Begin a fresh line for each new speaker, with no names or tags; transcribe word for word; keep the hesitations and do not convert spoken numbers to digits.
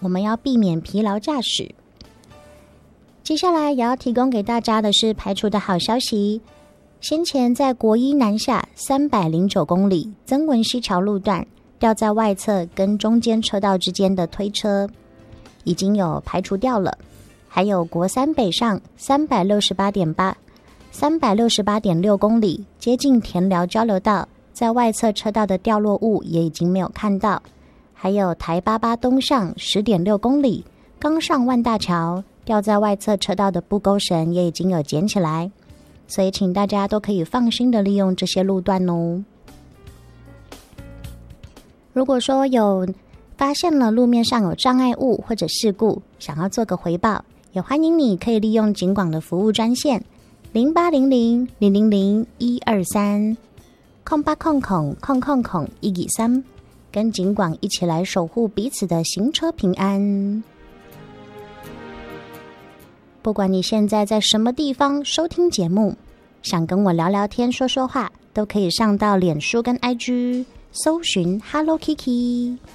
我们要避免疲劳驾驶。接下来也要提供给大家的是排除的好消息。先前在国一南下三百零九公里曾文溪桥路段掉在外侧跟中间车道之间的推车已经有排除掉了，还有国三北上三百六十八点八、三百六十八点六公里接近田寮交流道，在外侧车道的掉落物也已经没有看到，还有台八八东上十点六公里刚上万大桥掉在外侧车道的布钩绳也已经有捡起来，所以请大家都可以放心的利用这些路段哦。如果说有发现了路面上有障碍物或者事故，想要做个回报，也欢迎你可以利用警广的服务专线零八零零零零零一二三空八空空空空空一二三，跟警广一起来守护彼此的行车平安。不管你现在在什么地方收听节目，想跟我聊聊天说说话，都可以上到脸书跟 I G 搜寻 Hello Kiki。